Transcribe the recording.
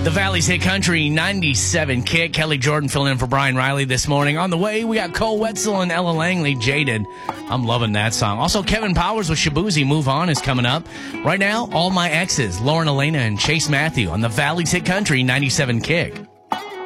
The Valley's Hit Country 97 Kick. Kelly Jordan filling in for Brian Riley this morning. On the way, we got Cole Wetzel and Ella Langley, Jaded. I'm loving that song. Also, Kevin Powers with Shabuzi, Move On, is coming up. Right now, All My Exes, Lauren Elena and Chase Matthew on the Valley's Hit Country 97 Kick.